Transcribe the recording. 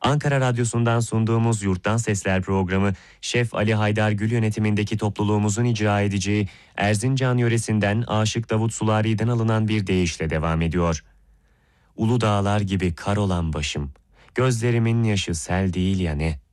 Ankara Radyosu'ndan sunduğumuz Yurttan Sesler programı, Şef Ali Haydar Gül yönetimindeki topluluğumuzun icra edeceği Erzincan yöresinden Aşık Davut Sulari'den alınan bir deyişle devam ediyor. Ulu dağlar gibi kar olan başım, gözlerimin yaşı sel değil ya ne?